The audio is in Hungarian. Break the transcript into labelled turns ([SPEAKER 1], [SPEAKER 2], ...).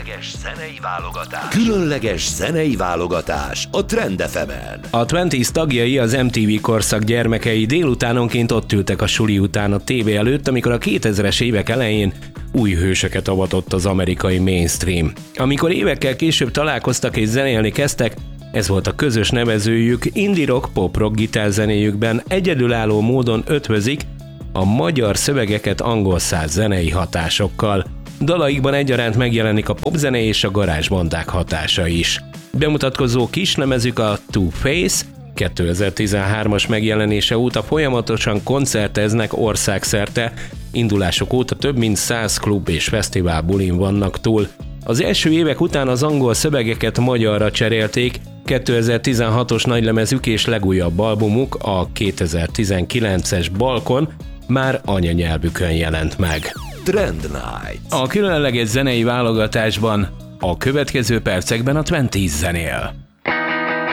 [SPEAKER 1] Különleges zenei válogatás a Trend FM-en.
[SPEAKER 2] A 20s tagjai, az MTV korszak gyermekei délutánonként ott ültek a suli után a tévé előtt, amikor a 2000-es évek elején új hősöket avatott az amerikai mainstream. Amikor évekkel később találkoztak és zenélni kezdtek, ez volt a közös nevezőjük, indie rock, pop rock gitárzenéjükben egyedülálló módon ötvözik a magyar szövegeket angol száz zenei hatásokkal. Dalaikban egyaránt megjelenik a popzene és a garázsbandák hatása is. Bemutatkozó kislemezük a Two Face 2013-as megjelenése óta folyamatosan koncerteznek országszerte, indulások óta több mint 100 klub és fesztivál bulin vannak túl. Az első évek után az angol szövegeket magyarra cserélték, 2016-os nagylemezük és legújabb albumuk, a 2019-es Balkon már anyanyelvükön jelent meg.
[SPEAKER 1] Trend Night.
[SPEAKER 2] A különleges zenei válogatásban a következő percekben a 20s zenél.